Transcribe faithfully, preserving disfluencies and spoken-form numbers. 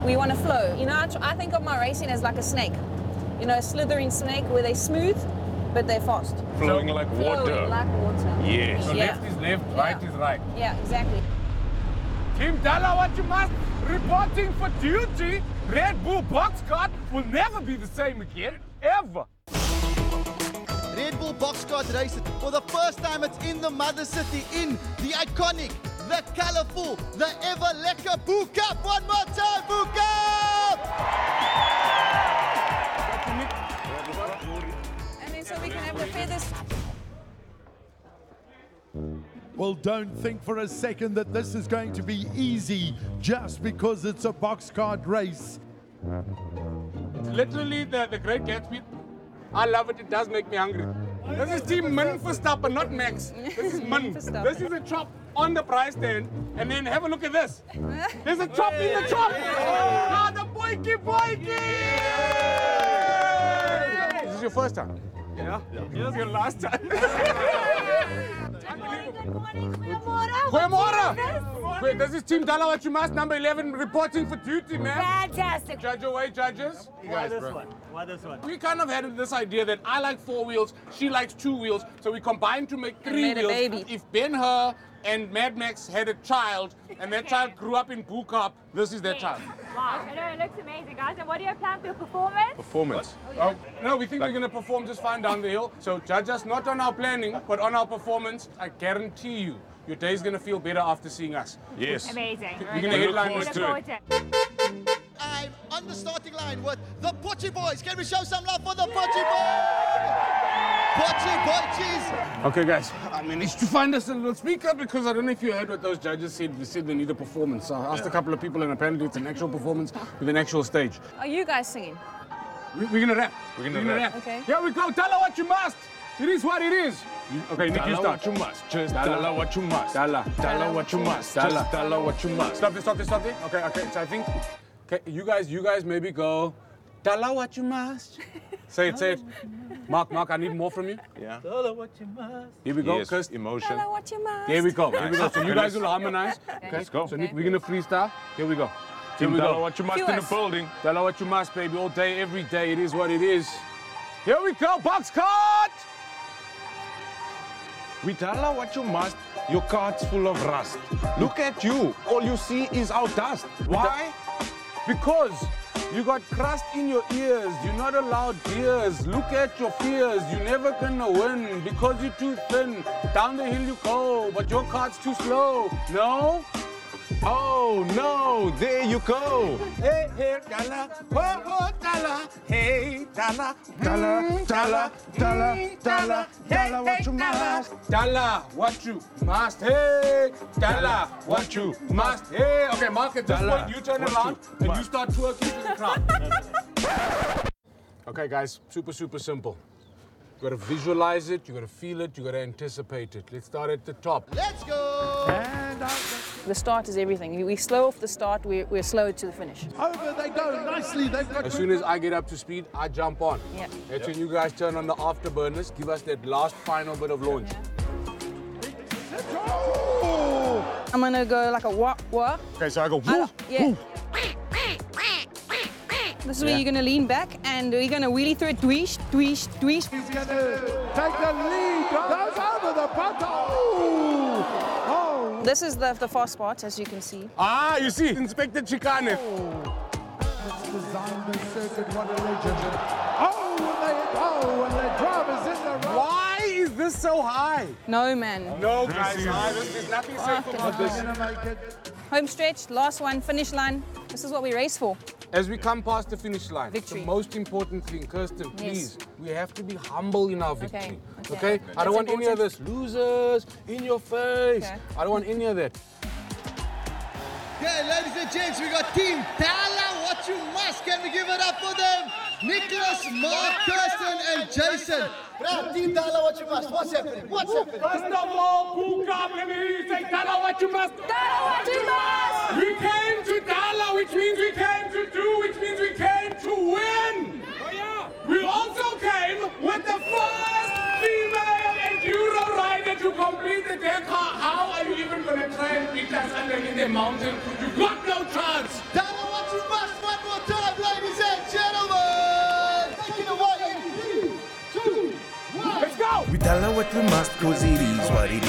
We want to flow. You know, I, tr I think of my racing as like a snake. You know, a slithering snake where they're smooth, but they're fast. Flowing like water. Flowing like water. Yes. So Yeah. left is left, right Yeah. is right. Yeah, exactly. Team Dalla What You Must reporting for duty. Red Bull box cart will never be the same again, ever. Red Bull box cart race for the first time. It's in the mother city, in the iconic, the colourful, the ever lekker Boo Cup. One more time, Boo Cup! And then so we can have the feathers. Well, don't think for a second that this is going to be easy just because it's a box cart race. It's literally the, the Great Gatsby. I love it, it does make me hungry. This is Team Min Verstappen, not Max. This is Min. Verstappen. This is a chop on the prize stand. And then have a look at this. There's a chop in the chop. Ah, the boyki boyki! This is your first time? Yeah. This is your last time. Goeiemorgen! Wait, this is Team Dalla What You Must, number eleven, reporting for duty, man. Fantastic. Judge away, judges. You Why guys, this bro. one? Why this one? We kind of had this idea that I like four wheels, she likes two wheels, so we combined to make three made a wheels. baby. If Ben-Hur and Mad Max had a child, and that child grew up in Boo Cup, this is their child. Wow, I know it looks amazing, guys. And what do you have planned for your performance? Performance. Oh, no, we think we're going to perform just fine down the hill. So judge us not on our planning, but on our performance. I guarantee you, your day's going to feel better after seeing us. Yes. Amazing. We're going to headline forward this. to it. I'm on the starting line with the Pochi Boys. Can we show some love for the Pochi Boys? Pochi Boys! Okay, guys, I managed to find us a little speaker because I don't know if you heard what those judges said. They said they need a performance. So I asked a couple of people, and apparently it's an actual performance with an actual stage. Are you guys singing? We, we're gonna rap. We're gonna rap. Okay. Here we go. Tell her what you must. It is what it is. You, okay, Nick, you Dalla start. what you must. Just Dalla. Dalla what you must. Dalla. Dalla what you must. Dalla. Just Dalla what you must. Stop this, stop this, stop this. Okay, okay. So I think, okay, you guys, you guys maybe go. Dalla what you must. Say it, say it. Mark, Mark, I need more from you. Yeah. Dalla What You Must. Here we go. Yes. Kirst. Emotion. Hello, what you must. Here we go. Here we go. So you guys Nice. will harmonize. Okay. Let's go. So Nick, we're gonna freestyle. Here we go. Here Team we Dalla go. what you must Cue in the us. building. Dalla what you must, baby. All day, every day. It is what it is. Here we go. Box cart. We Dalla what you must. Your cart's full of rust. Look at you. All you see is our dust. Why? Because you got crust in your ears. You're not allowed tears. Look at your fears. You're never gonna win because you're too thin. Down the hill you go, but your cart's too slow. No? Oh no, there you go. Hey, hey, Dalla. Oh, oh, Dalla. Hey, Dalla. Dalla, Dalla, Dalla, Dalla, Dalla what you must. Dalla, what you must. Hey, Dalla, what you must. Hey. Okay, Mark, at this Dalla, point, you turn what around you and you must. start twerking to the crowd. Okay, guys, super, super simple. You gotta visualize it, you gotta feel it, you gotta anticipate it. Let's start at the top. Let's go! And out, The start is everything. We slow off the start, we're, we're slow to the finish. over they go nicely. They've got As soon as I get up to speed, I jump on. Yeah. That's when you guys turn on the afterburners, give us that last final bit of launch. I'm gonna go like a wah wah. Okay, so I go, I don't- yeah. This is where you're gonna lean back and you're gonna wheelie through it, dweesh, dweesh, dweesh. He's going to take the lead. Goes over the punt. Oh! Oh! This is the, the fast part, as you can see. ah, you see, Inspector Chicane. Let's design the circuit. What a legend. Oh, and they, oh, and the driver's in the right. Why is this so high? No, man. No, guys, high. There's, there's nothing safe about They're this. going to make it. Home stretch, last one, finish line. This is what we race for. As we come past the finish line, Victory. the most important thing, Kirsten, Yes. please, we have to be humble in our victory. Okay, okay. I don't That's want any of important. this losers in your face. Okay. I don't want any of that. Okay, ladies and gents, we got Team Dalla What You Must. Can we give it up for them? Nicholas, Mark, Kirsten, and Jason. Now, Team Dalla What You Must. What's happening? What's happening? First of all, Boo Cup, let me hear you say, Dalla what you must. Dalla what you must! We came to Dalla, which means we came to do, which means we came to win. Oh, yeah. We also came with the first female enduro rider to complete the Dakar. How are you even going to try and beat us underneath the mountain? You got no chance. Dalla What You Must. We tell her what we must, cause it is what it